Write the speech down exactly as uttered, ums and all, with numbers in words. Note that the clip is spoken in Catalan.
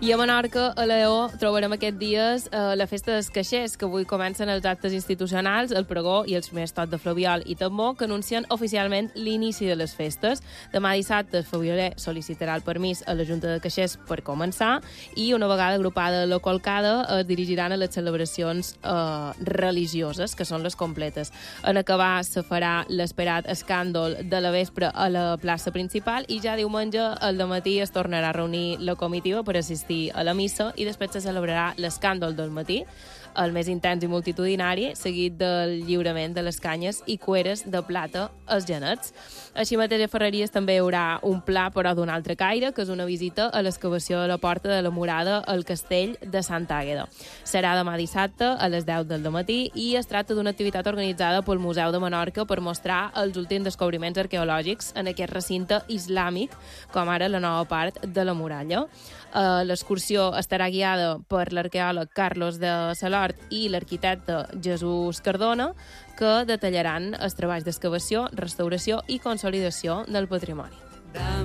I a Menorca, a Lleó, trobarem aquests dies eh, la festa dels caixers, que avui comencen els actes institucionals, el pregó i els primers tots de Flabiol i Tambor, que anuncien oficialment l'inici de les festes. Demà dissabte, el Fabioler sol·licitarà el permís a la Junta de Caixers per començar i, una vegada agrupada la colcada, es dirigiran a les celebracions eh, religioses, que són les completes. En acabar, se farà l'esperat escàndol de la vespre a la plaça principal i ja diumenge, al dematí, es tornarà a reunir la comitiva per assistir a la missa i després se celebrarà l'escàndol del matí, el més intens i multitudinari, seguit del lliurament de les canyes i cueres de plata als genets. Així mateix a Ferreries també hi haurà un pla, però d'un altre caire, que és una visita a l'excavació de la porta de la Murada al castell de Santa Àgueda. Serà demà dissabte a les deu del matí i es tracta d'una activitat organitzada pel Museu de Menorca per mostrar els últims descobriments arqueològics en aquest recinte islàmic, com ara la nova part de la muralla. Uh, l'excursió estarà guiada per l'arqueòleg Carlos de Salort i l'arquitecte Jesús Cardona, que detallaran els treballs d'excavació, restauració i consolidació del patrimoni.